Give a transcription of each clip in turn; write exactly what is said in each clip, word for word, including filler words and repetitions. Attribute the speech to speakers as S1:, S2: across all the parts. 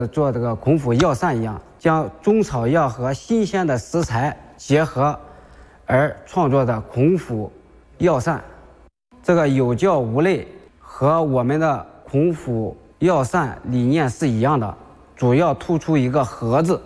S1: 做这个孔府药膳一样，将中草药和新鲜的食材结合而创作的孔府药膳。这个有教无类和我们的孔府药膳理念是一样的，主要突出一个和字。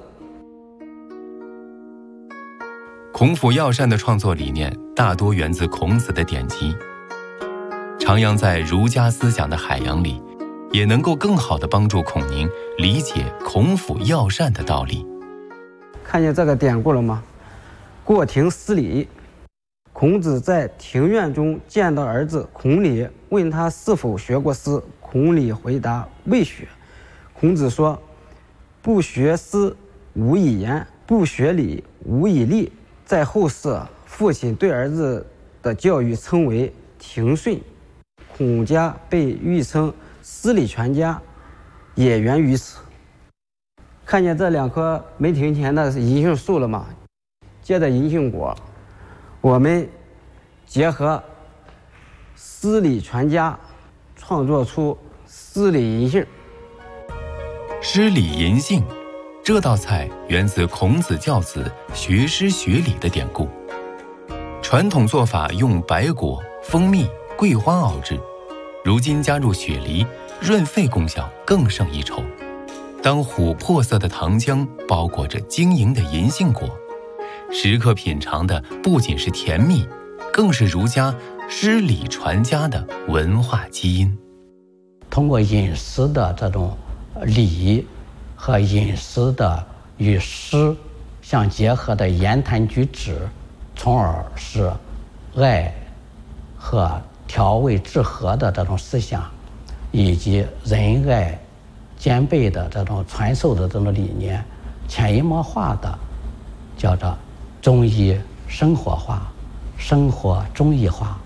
S2: 孔府药膳的创作理念大多源自孔子的典籍，徜徉在儒家思想的海洋里，也能够更好地帮助孔宁理解孔府药膳的道理。
S1: 看见这个典故了吗？过庭思礼。孔子在庭院中见到儿子孔鲤，问他是否学过诗。孔鲤回答未学。孔子说：不学诗，无以言；不学礼，无以立。在后世，父亲对儿子的教育称为庭训。孔家被誉称诗礼全家，也源于此。看见这两棵没庭前的银杏树了吗？结着银杏果，我们结合诗礼全家，创作出诗礼银杏。
S2: 诗礼银杏这道菜源自孔子教子学诗学礼的典故。传统做法用白果、蜂蜜、桂花熬制，如今加入雪梨，润肺功效更胜一筹。当琥珀色的糖浆包裹着晶莹的银杏果，食客品尝的不仅是甜蜜，更是儒家诗礼传家的文化基因。
S3: 通过饮食的这种礼和饮食的与诗相结合的言谈举止，从而使爱和调味治和的这种思想，以及仁爱兼备的这种传授的这种理念，潜移默化的叫做中医生活化，生活中医化。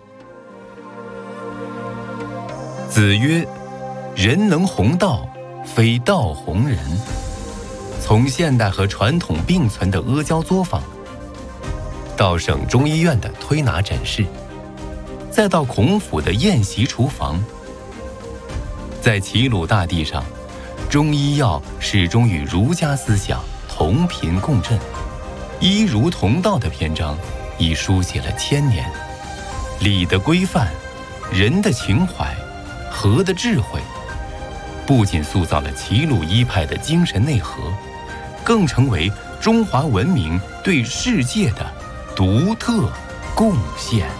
S2: 子曰：人能弘道，非道弘人。从现代和传统并存的阿胶作坊，到省中医院的推拿诊室，再到孔府的宴席厨房，在齐鲁大地上，中医药始终与儒家思想同频共振，医儒同道的篇章已书写了千年。礼的规范，人的情怀，和的智慧，不仅塑造了齐鲁医派的精神内核，更成为中华文明对世界的独特贡献。